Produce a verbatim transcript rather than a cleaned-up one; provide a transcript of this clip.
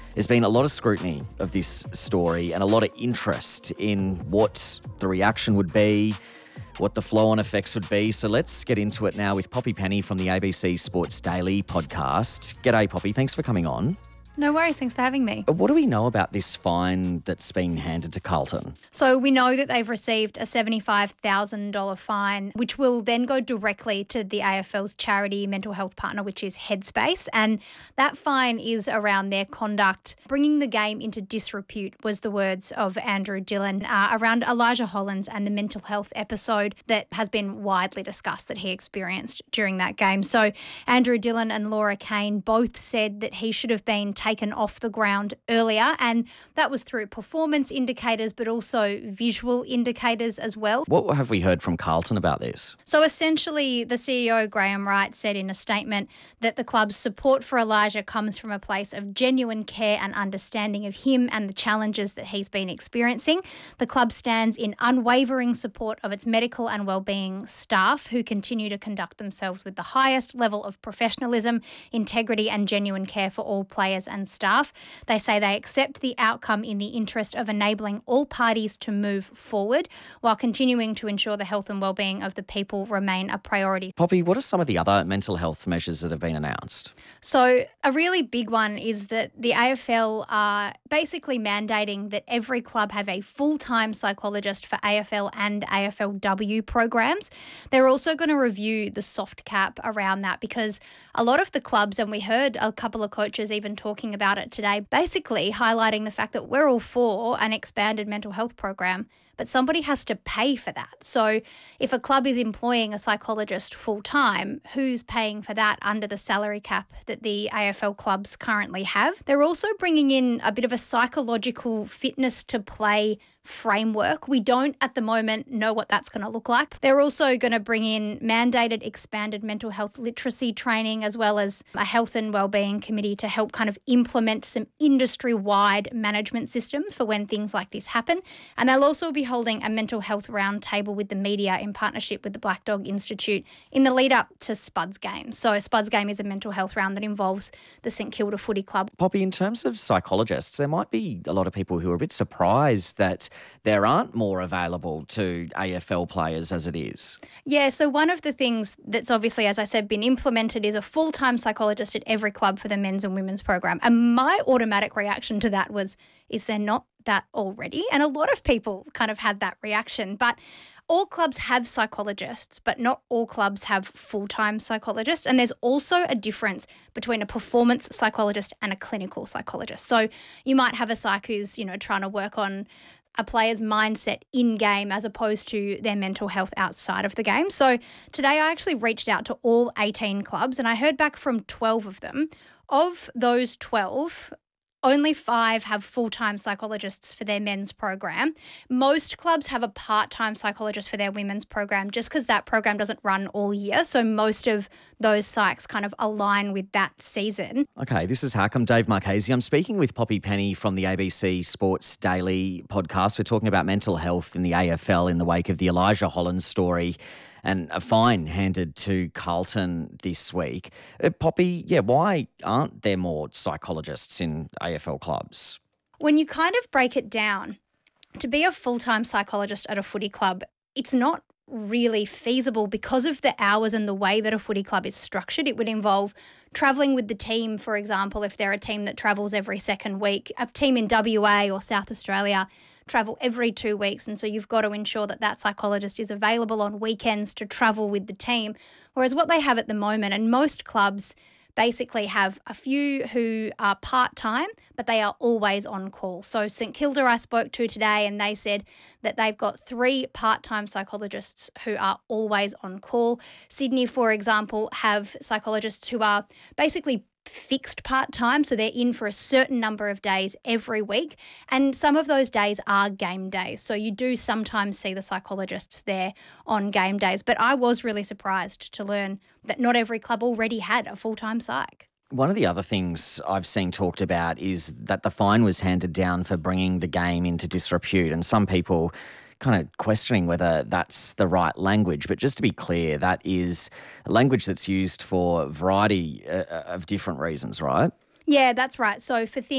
There's been a lot of scrutiny of this story and a lot of interest in what the reaction would be, what the flow-on effects would be. So let's get into it now with Poppy Penny from the A B C Sports Daily podcast. G'day, Poppy. Thanks for coming on. No worries. Thanks for having me. What do we know about this fine that's been handed to Carlton? So we know that they've received a seventy-five thousand dollars fine, which will then go directly to the A F L's charity mental health partner, which is Headspace. And that fine is around their conduct. Bringing the game into disrepute was the words of Andrew Dillon uh, around Elijah Hollands and the mental health episode that has been widely discussed that he experienced during that game. So Andrew Dillon and Laura Kane both said that he should have been taken off the ground earlier, and that was through performance indicators but also visual indicators as well. What have we heard from Carlton about this? So essentially the C E O Graham Wright said in a statement that the club's support for Elijah comes from a place of genuine care and understanding of him and the challenges that he's been experiencing. The club stands in unwavering support of its medical and wellbeing staff who continue to conduct themselves with the highest level of professionalism, integrity and genuine care for all players and staff. They say they accept the outcome in the interest of enabling all parties to move forward while continuing to ensure the health and wellbeing of the people remain a priority. Poppy, what are some of the other mental health measures that have been announced? So a really big one is that the A F L are basically mandating that every club have a full-time psychologist for A F L and A F L W programs. They're also going to review the soft cap around that because a lot of the clubs, and we heard a couple of coaches even talking about it today, basically highlighting the fact that we're all for an expanded mental health program, but somebody has to pay for that. So if a club is employing a psychologist full-time, who's paying for that under the salary cap that the A F L clubs currently have? They're also bringing in a bit of a psychological fitness to play framework. We don't at the moment know what that's going to look like. They're also going to bring in mandated expanded mental health literacy training as well as a health and wellbeing committee to help kind of implement some industry-wide management systems for when things like this happen. And they'll also be holding a mental health roundtable with the media in partnership with the Black Dog Institute in the lead up to Spuds Game. So Spuds Game is a mental health round that involves the St Kilda Footy Club. Poppy, in terms of psychologists, there might be a lot of people who are a bit surprised that there aren't more available to A F L players as it is. Yeah, so one of the things that's obviously, as I said, been implemented is a full-time psychologist at every club for the men's and women's program. And my automatic reaction to that was, is there not that already? And a lot of people kind of had that reaction. But all clubs have psychologists, but not all clubs have full-time psychologists. And there's also a difference between a performance psychologist and a clinical psychologist. So you might have a psych who's, you know, trying to work on a player's mindset in-game as opposed to their mental health outside of the game. So today I actually reached out to all eighteen clubs and I heard back from twelve of them. Of those twelve, only five have full-time psychologists for their men's program. Most clubs have a part-time psychologist for their women's program just because that program doesn't run all year. So most of those psychs kind of align with that season. Okay, this is Hack. I'm Dave Marchese. I'm speaking with Poppy Penny from the A B C Sports Daily podcast. We're talking about mental health in the A F L in the wake of the Elijah Hollands story and a fine handed to Carlton this week. Uh, Poppy, yeah, why aren't there more psychologists in A F L clubs? When you kind of break it down, to be a full-time psychologist at a footy club, it's not really feasible because of the hours and the way that a footy club is structured. It would involve travelling with the team, for example, if they're a team that travels every second week. A team in W A or South Australia travel every two weeks, and so you've got to ensure that that psychologist is available on weekends to travel with the team. Whereas what they have at the moment, and most clubs basically have a few who are part-time, but they are always on call. So St Kilda I spoke to today and they said that they've got three part-time psychologists who are always on call. Sydney, for example, have psychologists who are basically fixed part-time, so they're in for a certain number of days every week, and some of those days are game days, so you do sometimes see the psychologists there on game days. But I was really surprised to learn that not every club already had a full-time psych. One of the other things I've seen talked about is that the fine was handed down for bringing the game into disrepute, and some people kind of questioning whether that's the right language. But just to be clear, that is a language that's used for a variety uh, of different reasons, right? Yeah, that's right. So for things